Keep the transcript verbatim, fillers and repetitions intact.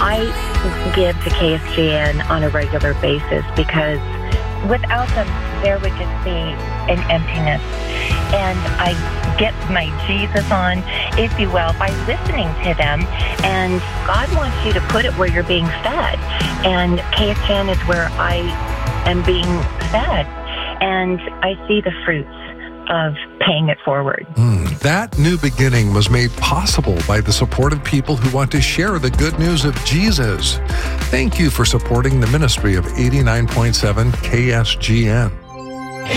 I give to K S G N on a regular basis because without them, there would just be an emptiness. And I get my Jesus on, if you will, by listening to them. And God wants you to put it where you're being fed. And K S G N is where I am being fed. And I see the fruits of paying it forward. Mm, that new beginning was made possible by the support of people who want to share the good news of Jesus. Thank you for supporting the ministry of eighty-nine point seven K S G N.